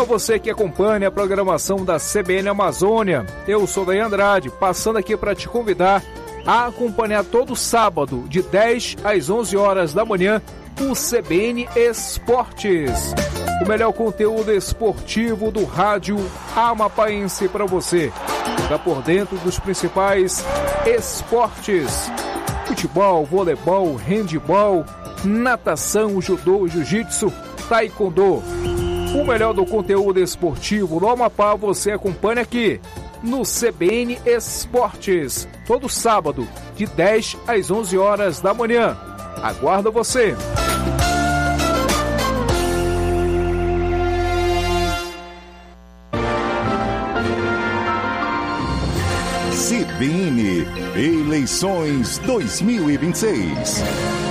Olá, você que acompanha a programação da CBN Amazônia. Eu sou Daí Andrade, passando aqui para te convidar a acompanhar todo sábado, de 10 às 11 horas da manhã, o CBN Esportes. O melhor conteúdo esportivo do rádio amapaense para você. Está por dentro dos principais esportes: futebol, voleibol, handebol, natação, judô, jiu-jitsu, taekwondo. O melhor do conteúdo esportivo no Amapá você acompanha aqui no CBN Esportes, todo sábado, de 10 às 11 horas da manhã. Aguardo você! CBN Eleições 2026.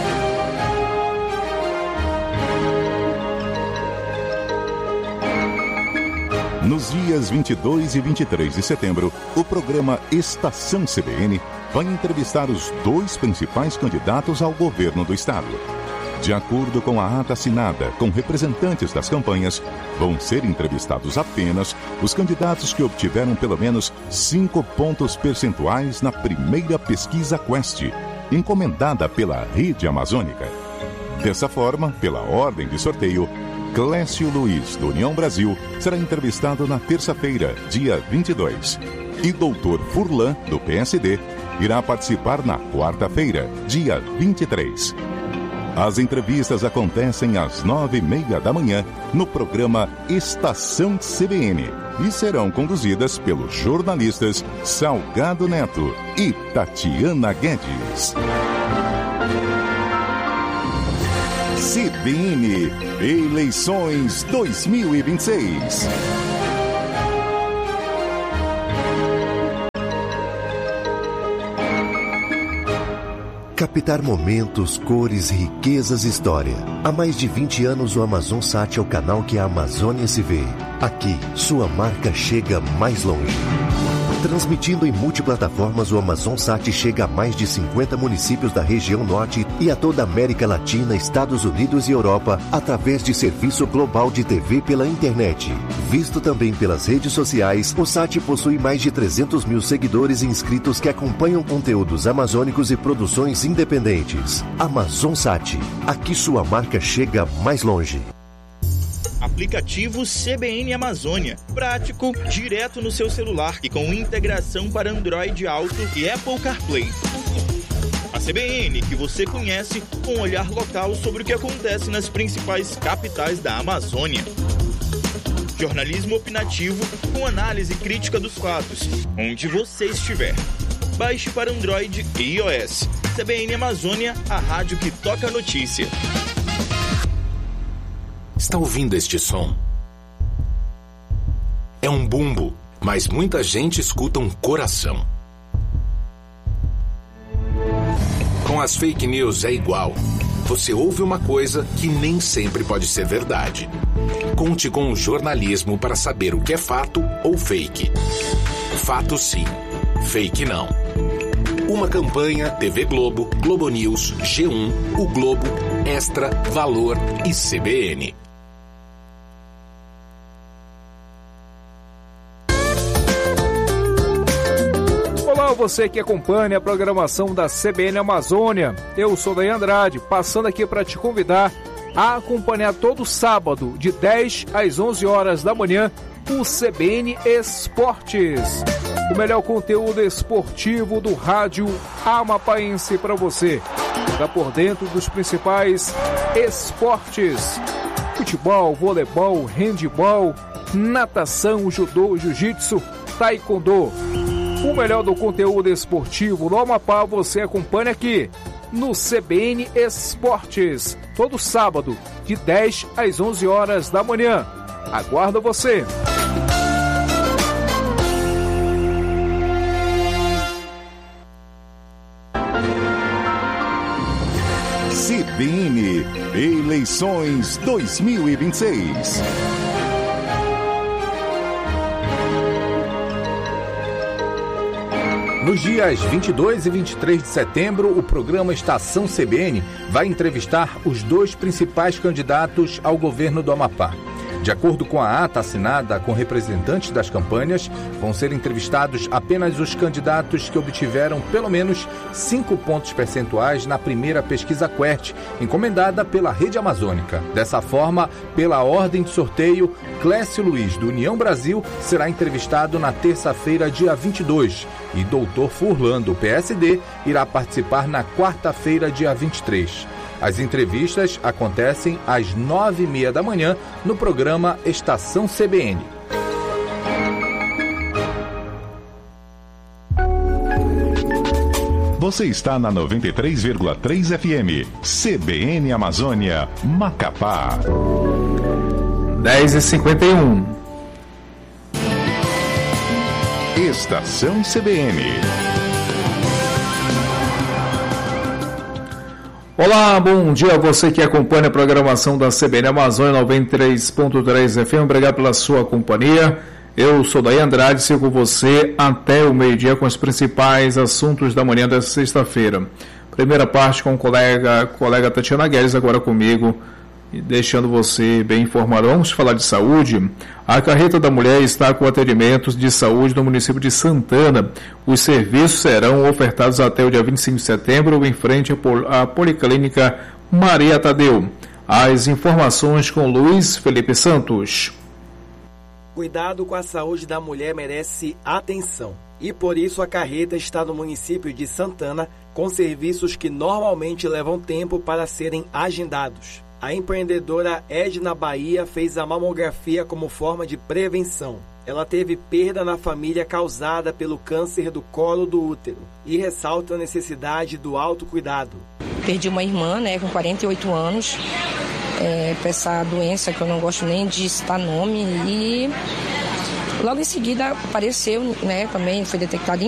Nos dias 22 e 23 de setembro, o programa Estação CBN vai entrevistar os dois principais candidatos ao governo do estado. De acordo com a ata assinada com representantes das campanhas, vão ser entrevistados apenas os candidatos que obtiveram pelo menos 5 pontos percentuais na primeira pesquisa Quest, encomendada pela Rede Amazônica. Dessa forma, pela ordem de sorteio, Clécio Luiz, do União Brasil, será entrevistado na terça-feira, dia 22. E Dr. Furlan, do PSD, irá participar na quarta-feira, dia 23. As entrevistas acontecem às 9h30 da manhã no programa Estação CBN e serão conduzidas pelos jornalistas Salgado Neto e Tatiana Guedes. CBN Eleições 2026. Captar momentos, cores, riquezas e história. Há mais de 20 anos o Amazonsat é o canal que a Amazônia se vê. Aqui, sua marca chega mais longe. Transmitindo em multiplataformas, o Amazonsat chega a mais de 50 municípios da região norte e a toda a América Latina, Estados Unidos e Europa, através de serviço global de TV pela internet. Visto também pelas redes sociais, o SAT possui mais de 300 mil seguidores e inscritos que acompanham conteúdos amazônicos e produções independentes. Amazonsat, aqui sua marca chega mais longe. Aplicativo CBN Amazônia. Prático, direto no seu celular e com integração para Android Auto e Apple CarPlay. A CBN que você conhece com um olhar local sobre o que acontece nas principais capitais da Amazônia. Jornalismo opinativo com análise crítica dos fatos, onde você estiver. Baixe para Android e iOS. CBN Amazônia, a rádio que toca a notícia. Está ouvindo este som? É um bumbo, mas muita gente escuta um coração. Com as fake news é igual. Você ouve uma coisa que nem sempre pode ser verdade. Conte com o jornalismo para saber o que é fato ou fake. Fato sim, fake não. Uma campanha TV Globo, Globo News, G1, O Globo, Extra, Valor e CBN. Olá, você que acompanha a programação da CBN Amazônia. Eu sou Daí Andrade, passando aqui para te convidar a acompanhar todo sábado, de 10 às 11 horas da manhã, o CBN Esportes. O melhor conteúdo esportivo do rádio amapaense para você. Está por dentro dos principais esportes: futebol, voleibol, handebol, natação, judô, jiu-jitsu, taekwondo. O melhor do conteúdo esportivo no Amapá você acompanha aqui no CBN Esportes, todo sábado, de 10 às 11 horas da manhã. Aguardo você! CBN Eleições 2026. Nos dias 22 e 23 de setembro, o programa Estação CBN vai entrevistar os dois principais candidatos ao governo do Amapá. De acordo com a ata assinada com representantes das campanhas, vão ser entrevistados apenas os candidatos que obtiveram pelo menos 5 pontos percentuais na primeira pesquisa QWERTY, encomendada pela Rede Amazônica. Dessa forma, pela ordem de sorteio, Clécio Luiz, do União Brasil, será entrevistado na terça-feira, dia 22, e Dr. Furlan, do PSD, irá participar na quarta-feira, dia 23. As entrevistas acontecem às 9h30 da manhã no programa Estação CBN. Você está na 93,3 FM, CBN Amazônia, Macapá. 10h51. Estação CBN. Olá, bom dia a você que acompanha a programação da CBN Amazônia 93.3 FM. Obrigado pela sua companhia. Eu sou Daí Andrade, sigo com você até o meio-dia com os principais assuntos da manhã desta sexta-feira. Primeira parte com o colega Tatiana Guedes, agora comigo, e deixando você bem informado. Vamos falar de saúde. A Carreta da Mulher está com atendimentos de saúde no município de Santana. Os serviços serão ofertados até o dia 25 de setembro, em frente à Policlínica Maria Tadeu. As informações com Luiz Felipe Santos. Cuidado com a saúde da mulher merece atenção. E por isso a carreta está no município de Santana, com serviços que normalmente levam tempo para serem agendados. A empreendedora Edna Bahia fez a mamografia como forma de prevenção. Ela teve perda na família causada pelo câncer do colo do útero e ressalta a necessidade do autocuidado. Perdi uma irmã, com 48 anos, para essa doença que eu não gosto nem de citar nome, e logo em seguida apareceu, também foi detectado em